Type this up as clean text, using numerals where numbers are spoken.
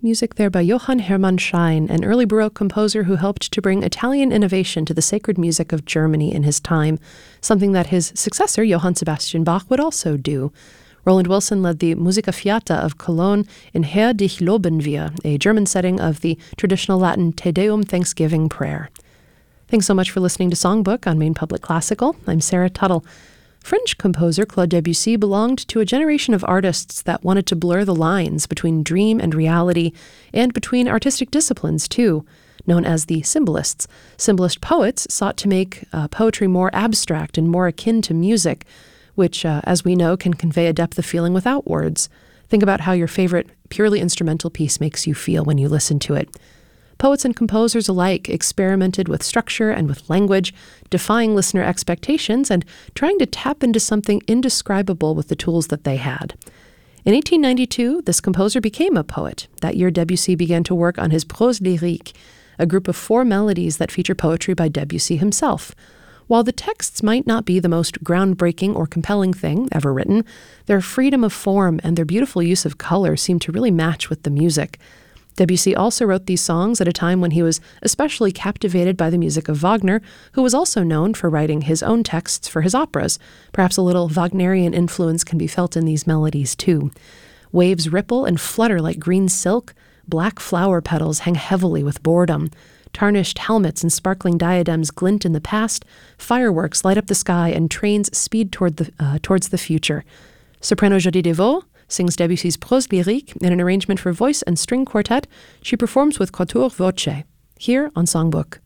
Music there by Johann Hermann Schein, an early Baroque composer who helped to bring Italian innovation to the sacred music of Germany in his time, something that his successor, Johann Sebastian Bach, would also do. Roland Wilson led the Musica Fiata of Cologne in Herr, dich loben wir, a German setting of the traditional Latin Te Deum Thanksgiving prayer. Thanks so much for listening to Songbook on Maine Public Classical. I'm Sarah Tuttle. French composer Claude Debussy belonged to a generation of artists that wanted to blur the lines between dream and reality, and between artistic disciplines, too. Known as the symbolists. Symbolist poets sought to make poetry more abstract and more akin to music, which, as we know, can convey a depth of feeling without words. Think about how your favorite purely instrumental piece makes you feel when you listen to it. Poets and composers alike experimented with structure and with language, defying listener expectations and trying to tap into something indescribable with the tools that they had. In 1892, this composer became a poet. That year, Debussy began to work on his Prose lyrique, a group of 4 melodies that feature poetry by Debussy himself. While the texts might not be the most groundbreaking or compelling thing ever written, their freedom of form and their beautiful use of color seem to really match with the music. Debussy also wrote these songs at a time when he was especially captivated by the music of Wagner, who was also known for writing his own texts for his operas. Perhaps a little Wagnerian influence can be felt in these melodies, too. Waves ripple and flutter like green silk. Black flower petals hang heavily with boredom. Tarnished helmets and sparkling diadems glint in the past. Fireworks light up the sky, and trains speed towards the future. Soprano Jodie Deveau sings Debussy's Prose lyrique in an arrangement for voice and string quartet. She performs with Quatuor Voce, here on Songbook.